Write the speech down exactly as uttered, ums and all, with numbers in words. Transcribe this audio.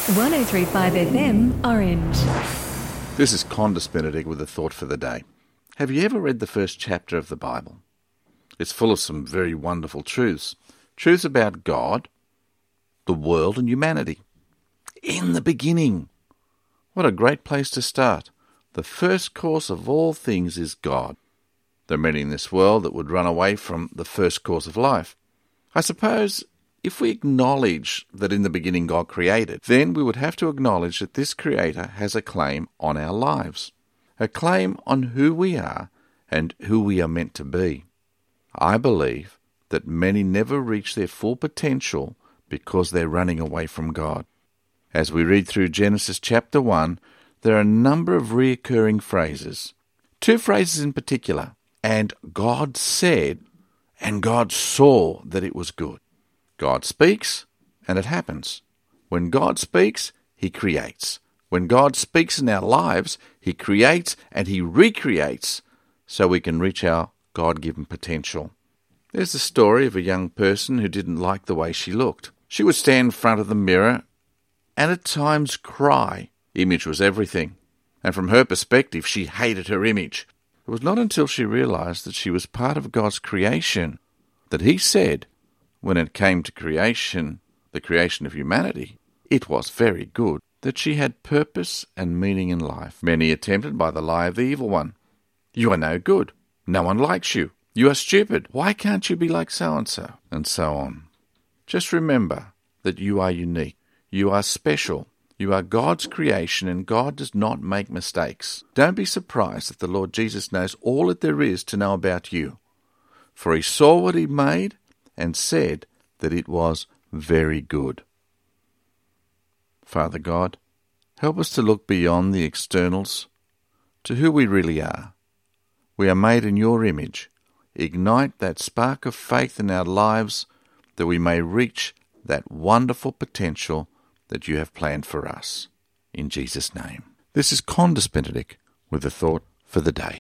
one oh three point five F M, Orange. This is Condis Benedict with a thought for the day. Have you ever read the first chapter of the Bible? It's full of some very wonderful truths. Truths about God, the world and humanity. In the beginning. What a great place to start. The first cause of all things is God. There are many in this world that would run away from the first cause of life. I suppose if we acknowledge that in the beginning God created, then we would have to acknowledge that this Creator has a claim on our lives, a claim on who we are and who we are meant to be. I believe that many never reach their full potential because they're running away from God. As we read through Genesis chapter one, there are a number of recurring phrases. Two phrases in particular. And God said, and God saw that it was good. God speaks, and it happens. When God speaks, He creates. When God speaks in our lives, He creates and He recreates so we can reach our God-given potential. There's the story of a young person who didn't like the way she looked. She would stand in front of the mirror and at times cry. Image was everything. And from her perspective, she hated her image. It was not until she realized that she was part of God's creation that He said, when it came to creation, the creation of humanity, it was very good, that she had purpose and meaning in life. Many are tempted by the lie of the evil one. You are no good. No one likes you. You are stupid. Why can't you be like so-and-so? And so on. Just remember that you are unique. You are special. You are God's creation, and God does not make mistakes. Don't be surprised that the Lord Jesus knows all that there is to know about you. For He saw what He made and said that it was very good. Father God, help us to look beyond the externals to who we really are. We are made in Your image. Ignite that spark of faith in our lives that we may reach that wonderful potential that You have planned for us. In Jesus' name. This is Condis Benedict with a thought for the day.